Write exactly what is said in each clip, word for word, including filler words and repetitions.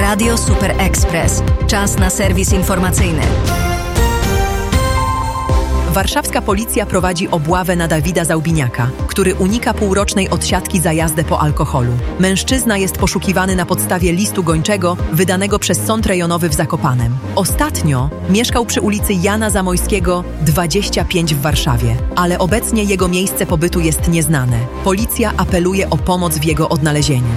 Radio Super Express. Czas na serwis informacyjny. Warszawska policja prowadzi obławę na Dawida Zaubiniaka, który unika półrocznej odsiadki za jazdę po alkoholu. Mężczyzna jest poszukiwany na podstawie listu gończego wydanego przez Sąd Rejonowy w Zakopanem. Ostatnio mieszkał przy ulicy Jana Zamojskiego dwadzieścia pięć w Warszawie, ale obecnie jego miejsce pobytu jest nieznane. Policja apeluje o pomoc w jego odnalezieniu.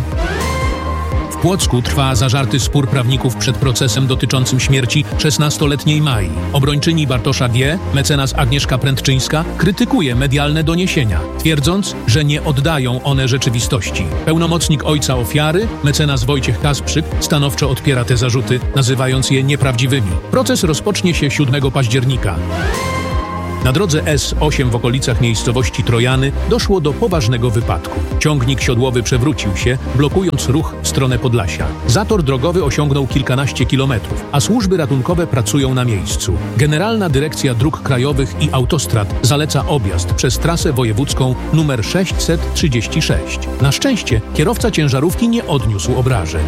W Płocku trwa zażarty spór prawników przed procesem dotyczącym śmierci szesnastoletniej Mai. Obrończyni Bartosza G., mecenas Agnieszka Prędczyńska, krytykuje medialne doniesienia, twierdząc, że nie oddają one rzeczywistości. Pełnomocnik ojca ofiary, mecenas Wojciech Kasprzyk, stanowczo odpiera te zarzuty, nazywając je nieprawdziwymi. Proces rozpocznie się siódmego października. Na drodze S osiem w okolicach miejscowości Trojany doszło do poważnego wypadku. Ciągnik siodłowy przewrócił się, blokując ruch w stronę Podlasia. Zator drogowy osiągnął kilkanaście kilometrów, a służby ratunkowe pracują na miejscu. Generalna Dyrekcja Dróg Krajowych i Autostrad zaleca objazd przez trasę wojewódzką numer sześćset trzydzieści sześć. Na szczęście kierowca ciężarówki nie odniósł obrażeń.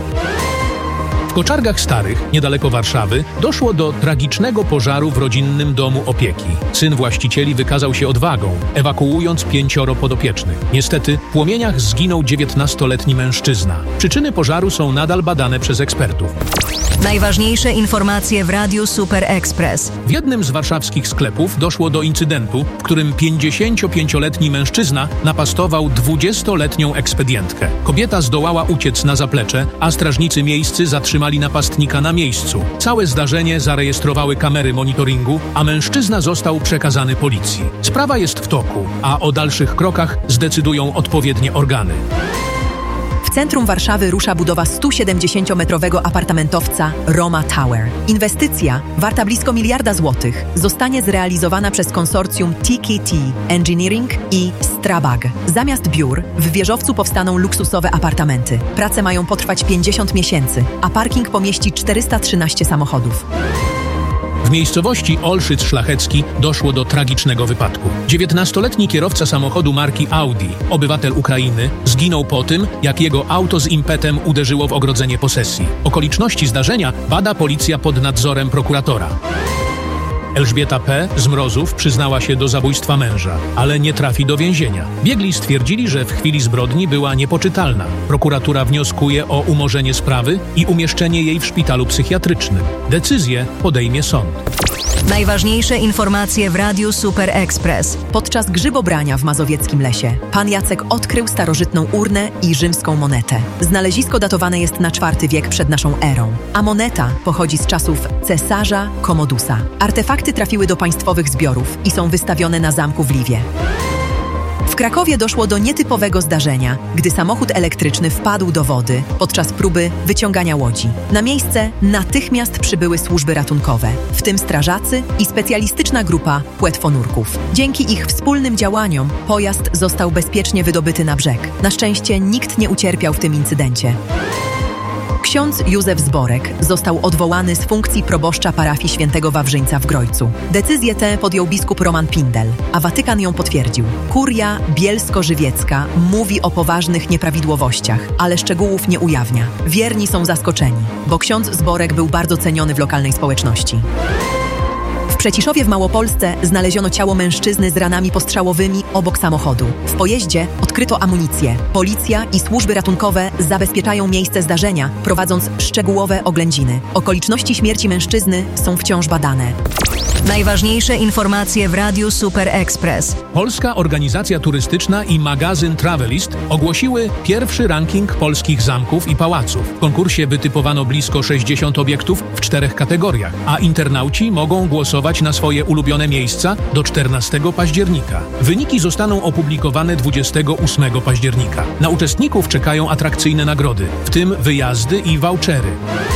W Koczargach Starych, niedaleko Warszawy, doszło do tragicznego pożaru w rodzinnym domu opieki. Syn właścicieli wykazał się odwagą, ewakuując pięcioro podopiecznych. Niestety w płomieniach zginął dziewiętnastoletni mężczyzna. Przyczyny pożaru są nadal badane przez ekspertów. Najważniejsze informacje w Radiu Super Express. W jednym z warszawskich sklepów doszło do incydentu, w którym pięćdziesięciopięcioletni mężczyzna napastował dwudziestoletnią ekspedientkę. Kobieta zdołała uciec na zaplecze, a strażnicy miejscy zatrzymali napastnika na miejscu. Całe zdarzenie zarejestrowały kamery monitoringu, a mężczyzna został przekazany policji. Sprawa jest w toku, a o dalszych krokach zdecydują odpowiednie organy. W centrum Warszawy rusza budowa stusiedemdziesięciometrowego apartamentowca Roma Tower. Inwestycja, warta blisko miliarda złotych, zostanie zrealizowana przez konsorcjum T K T Engineering i Strabag. Zamiast biur, w wieżowcu powstaną luksusowe apartamenty. Prace mają potrwać pięćdziesiąt miesięcy, a parking pomieści czterysta trzynaście samochodów. W miejscowości Olszyc Szlachecki doszło do tragicznego wypadku. dziewiętnastoletni kierowca samochodu marki Audi, obywatel Ukrainy, zginął po tym, jak jego auto z impetem uderzyło w ogrodzenie posesji. Okoliczności zdarzenia bada policja pod nadzorem prokuratora. Elżbieta P. z Mrozów przyznała się do zabójstwa męża, ale nie trafi do więzienia. Biegli stwierdzili, że w chwili zbrodni była niepoczytalna. Prokuratura wnioskuje o umorzenie sprawy i umieszczenie jej w szpitalu psychiatrycznym. Decyzję podejmie sąd. Najważniejsze informacje w Radiu Super Express. Podczas grzybobrania w mazowieckim lesie pan Jacek odkrył starożytną urnę i rzymską monetę. Znalezisko datowane jest na czwarty wiek przed naszą erą, a moneta pochodzi z czasów cesarza Komodusa. Artefakty trafiły do państwowych zbiorów i są wystawione na zamku w Liwie. W Krakowie doszło do nietypowego zdarzenia, gdy samochód elektryczny wpadł do wody podczas próby wyciągania łodzi. Na miejsce natychmiast przybyły służby ratunkowe, w tym strażacy i specjalistyczna grupa płetwonurków. Dzięki ich wspólnym działaniom pojazd został bezpiecznie wydobyty na brzeg. Na szczęście nikt nie ucierpiał w tym incydencie. Ksiądz Józef Zborek został odwołany z funkcji proboszcza parafii Świętego Wawrzyńca w Grojcu. Decyzję tę podjął biskup Roman Pindel, a Watykan ją potwierdził. Kuria bielsko-żywiecka mówi o poważnych nieprawidłowościach, ale szczegółów nie ujawnia. Wierni są zaskoczeni, bo ksiądz Zborek był bardzo ceniony w lokalnej społeczności. W Przeciszowie w Małopolsce znaleziono ciało mężczyzny z ranami postrzałowymi obok samochodu. W pojeździe odkryto amunicję. Policja i służby ratunkowe zabezpieczają miejsce zdarzenia, prowadząc szczegółowe oględziny. Okoliczności śmierci mężczyzny są wciąż badane. Najważniejsze informacje w Radiu Super Express. Polska Organizacja Turystyczna i magazyn Travelist ogłosiły pierwszy ranking polskich zamków i pałaców. W konkursie wytypowano blisko sześćdziesiąt obiektów w czterech kategoriach, a internauci mogą głosować na swoje ulubione miejsca do czternastego października. Wyniki zostaną opublikowane dwudziestego ósmego października. Na uczestników czekają atrakcyjne nagrody, w tym wyjazdy i vouchery.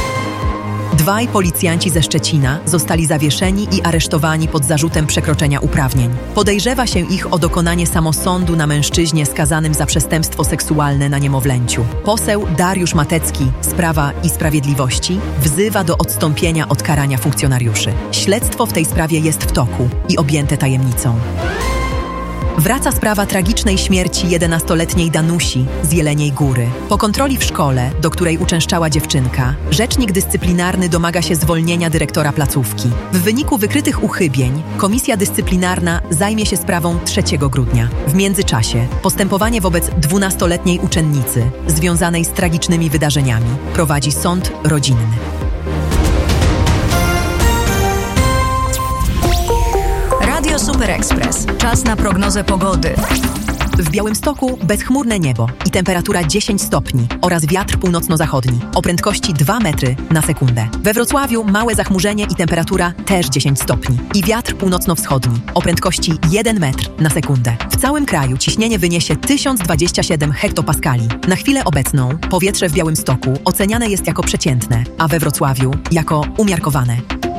Dwaj policjanci ze Szczecina zostali zawieszeni i aresztowani pod zarzutem przekroczenia uprawnień. Podejrzewa się ich o dokonanie samosądu na mężczyźnie skazanym za przestępstwo seksualne na niemowlęciu. Poseł Dariusz Matecki z Prawa i Sprawiedliwości wzywa do odstąpienia od karania funkcjonariuszy. Śledztwo w tej sprawie jest w toku i objęte tajemnicą. Wraca sprawa tragicznej śmierci jedenastoletniej Danusi z Jeleniej Góry. Po kontroli w szkole, do której uczęszczała dziewczynka, rzecznik dyscyplinarny domaga się zwolnienia dyrektora placówki. W wyniku wykrytych uchybień komisja dyscyplinarna zajmie się sprawą trzeciego grudnia. W międzyczasie postępowanie wobec dwunastoletniej uczennicy związanej z tragicznymi wydarzeniami prowadzi sąd rodzinny. Radio Super Express. Czas na prognozę pogody. W Białymstoku bezchmurne niebo i temperatura dziesięć stopni oraz wiatr północno-zachodni o prędkości dwa metry na sekundę. We Wrocławiu małe zachmurzenie i temperatura też dziesięć stopni i wiatr północno-wschodni o prędkości jeden metr na sekundę. W całym kraju ciśnienie wyniesie tysiąc dwadzieścia siedem hektopaskali. Na chwilę obecną powietrze w Białymstoku oceniane jest jako przeciętne, a we Wrocławiu jako umiarkowane.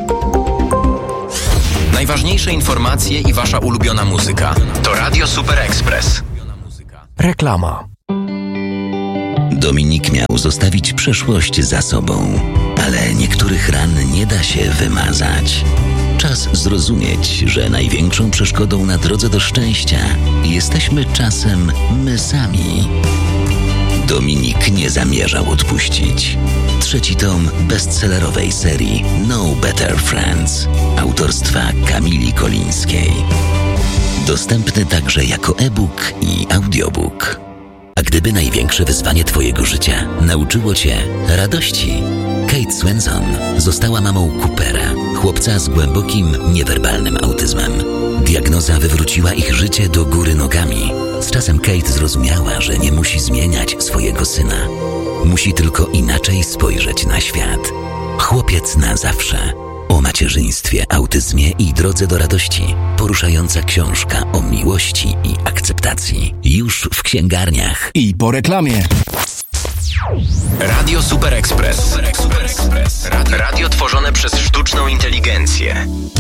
Najważniejsze informacje i wasza ulubiona muzyka. To Radio Super Express. Reklama. Dominik miał zostawić przeszłość za sobą, ale niektórych ran nie da się wymazać. Czas zrozumieć, że największą przeszkodą na drodze do szczęścia jesteśmy czasem my sami. Dominik nie zamierzał odpuścić. Trzeci tom bestsellerowej serii No Better Friends autorstwa Kamili Kolińskiej. Dostępny także jako e-book i audiobook. A gdyby największe wyzwanie twojego życia nauczyło cię radości? Kate Swenson została mamą Coopera, chłopca z głębokim, niewerbalnym autyzmem. Diagnoza wywróciła ich życie do góry nogami. Z czasem Kate zrozumiała, że nie musi zmieniać swojego syna. Musi tylko inaczej spojrzeć na świat. Chłopiec na zawsze. O macierzyństwie, autyzmie i drodze do radości. Poruszająca książka o miłości i akceptacji. Już w księgarniach. I po reklamie. Radio Super Express. Radio, radio tworzone przez sztuczną inteligencję.